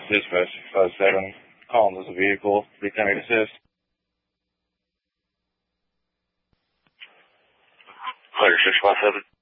Dispatch 57, calling this a vehicle, 310 assist. Clear 657.